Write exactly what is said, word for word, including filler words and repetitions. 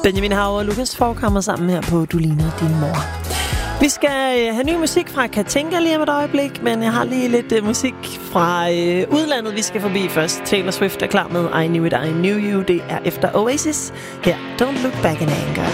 Benjamin Hav og Lukas Forchhammer sammen her på Du ligner din mor. Vi skal have ny musik fra Katinka lige om et øjeblik, men jeg har lige lidt uh, musik fra uh, udlandet, vi skal forbi først. Taylor Swift er klar med I Knew It, I Knew You. Det er efter Oasis. Her, Don't Look Back in Anger.